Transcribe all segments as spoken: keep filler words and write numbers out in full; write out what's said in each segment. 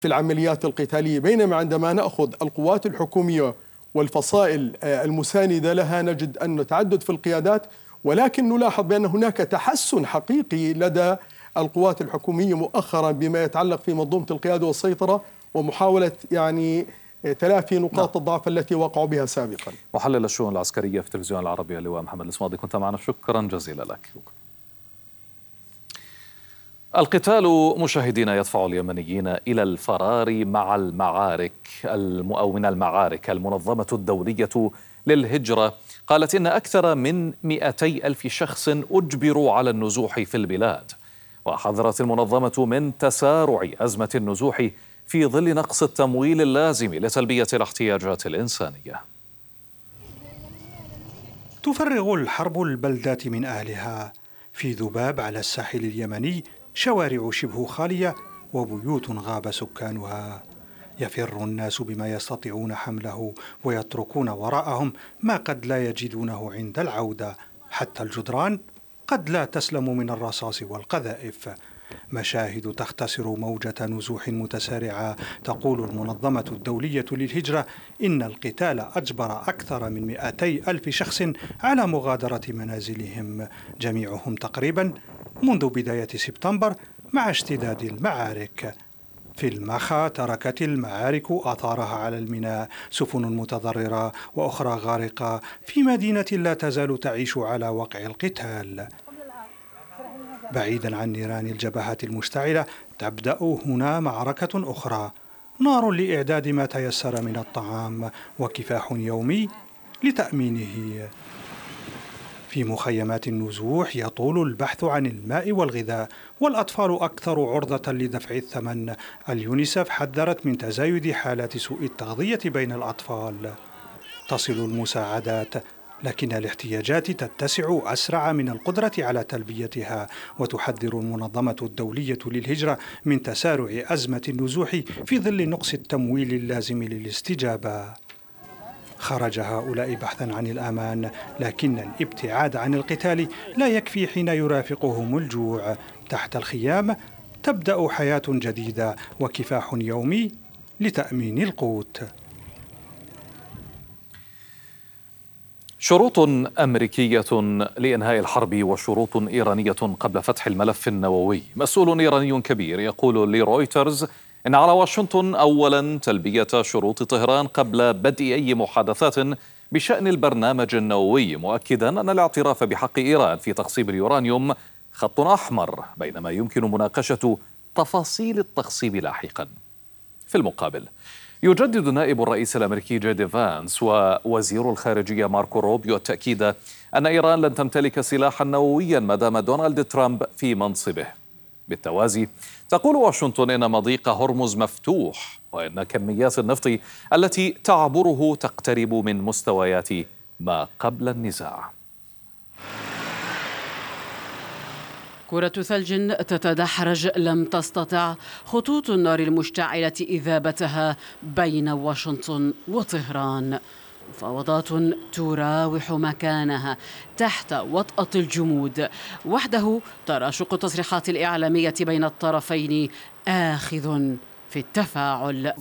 في العمليات القتالية، بينما عندما نأخذ القوات الحكومية والفصائل المساندة لها نجد أن تعدد في القيادات، ولكن نلاحظ بأن هناك تحسن حقيقي لدى القوات الحكومية مؤخرا بما يتعلق في منظومة القيادة والسيطرة ومحاولة يعني تلافي نقاط الضعف التي وقعوا بها سابقا. محلل الشؤون العسكرية في التلفزيون العربي اللواء محمد الصمادي، كنت معنا، شكرا جزيلا لك. القتال مشاهدينا يدفع اليمنيين إلى الفرار مع المعارك أو من المعارك. المنظمة الدولية للهجرة قالت إن أكثر من مئتي ألف شخص أجبروا على النزوح في البلاد، وحذرت المنظمة من تسارع أزمة النزوح في ظل نقص التمويل اللازم لتلبية الاحتياجات الإنسانية. تفرغ الحرب البلدات من أهلها. في ذباب على الساحل اليمني شوارع شبه خالية وبيوت غاب سكانها. يفر الناس بما يستطيعون حمله ويتركون وراءهم ما قد لا يجدونه عند العودة. حتى الجدران قد لا تسلم من الرصاص والقذائف. مشاهد تختصر موجة نزوح متسارعة. تقول المنظمة الدولية للهجرة إن القتال أجبر أكثر من مئتي ألف شخص على مغادرة منازلهم، جميعهم تقريبا منذ بداية سبتمبر مع اشتداد المعارك. في المخا تركت المعارك آثارها على الميناء، سفن متضررة وأخرى غارقة في مدينة لا تزال تعيش على وقع القتال. بعيدا عن نيران الجبهات المشتعلة تبدأ هنا معركة أخرى، نار لإعداد ما تيسر من الطعام وكفاح يومي لتأمينه. في مخيمات النزوح يطول البحث عن الماء والغذاء، والأطفال أكثر عرضة لدفع الثمن. اليونيسف حذرت من تزايد حالات سوء التغذية بين الأطفال. تصل المساعدات، لكن الاحتياجات تتسع أسرع من القدرة على تلبيتها. وتحذر المنظمة الدولية للهجرة من تسارع أزمة النزوح في ظل نقص التمويل اللازم للاستجابة. خرج هؤلاء بحثا عن الأمان، لكن الابتعاد عن القتال لا يكفي حين يرافقهم الجوع. تحت الخيام تبدأ حياة جديدة وكفاح يومي لتأمين القوت. شروط أمريكية لإنهاء الحرب وشروط إيرانية قبل فتح الملف النووي. مسؤول إيراني كبير يقول لرويترز إن على واشنطن أولا تلبية شروط طهران قبل بدء أي محادثات بشأن البرنامج النووي، مؤكدا أن الاعتراف بحق إيران في تخصيب اليورانيوم خط أحمر، بينما يمكن مناقشة تفاصيل التخصيب لاحقا. في المقابل يجدد نائب الرئيس الأمريكي جي دي فانس ووزير الخارجية ماركو روبيو التأكيد أن إيران لن تمتلك سلاحا نوويا ما دام دونالد ترامب في منصبه. بالتوازي تقول واشنطن إن مضيق هرمز مفتوح، وإن كميات النفط التي تعبره تقترب من مستويات ما قبل النزاع. كرة ثلج تتدحرج لم تستطع خطوط النار المشتعلة إذابتها بين واشنطن وطهران. مفاوضات تراوح مكانها تحت وطأة الجمود. وحده تراشق التصريحات الإعلامية بين الطرفين آخذ في التفاعل.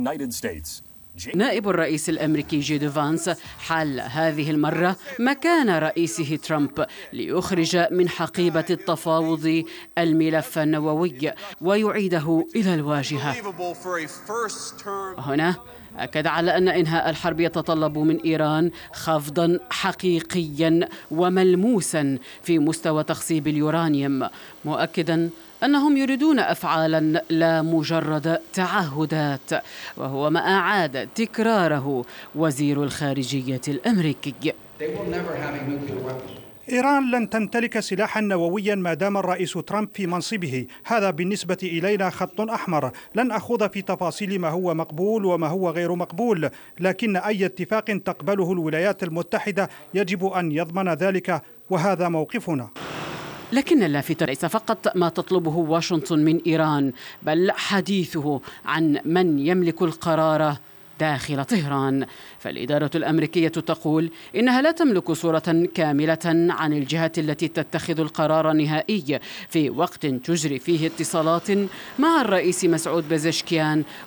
نائب الرئيس الأمريكي جي دي فانس حل هذه المرة مكان رئيسه ترامب ليخرج من حقيبة التفاوض الملف النووي ويعيده إلى الواجهة. هنا أكد على أن إنهاء الحرب يتطلب من إيران خفضاً حقيقياً وملموساً في مستوى تخصيب اليورانيوم، مؤكداً أنهم يريدون أفعالاً لا مجرد تعهدات، وهو ما أعاد تكراره وزير الخارجية الأمريكي. إيران لن تمتلك سلاحا نوويا ما دام الرئيس ترامب في منصبه. هذا بالنسبة إلينا خط أحمر. لن أخوض في تفاصيل ما هو مقبول وما هو غير مقبول، لكن أي اتفاق تقبله الولايات المتحدة يجب أن يضمن ذلك، وهذا موقفنا. لكن اللافت ليس فقط ما تطلبه واشنطن من إيران، بل حديثه عن من يملك القرار داخل طهران. فالإدارة الأمريكية تقول إنها لا تملك صورة كاملة عن الجهة التي تتخذ القرار النهائي في وقت تجري فيه اتصالات مع الرئيس مسعود بزشكيان